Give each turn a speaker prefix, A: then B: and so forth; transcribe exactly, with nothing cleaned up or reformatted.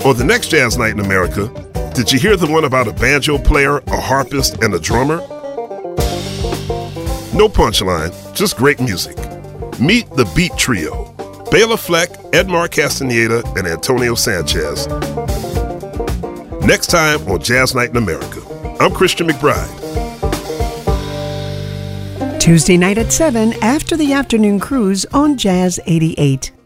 A: On the next Jazz Night in America, did you hear the one about a banjo player, a harpist, and a drummer? No punchline, just great music. Meet the Beat Trio, Bela Fleck, Edmar Castaneda, and Antonio Sanchez. Next time on Jazz Night in America. I'm Christian McBride.
B: Tuesday night at seven after the afternoon cruise on Jazz eighty-eight.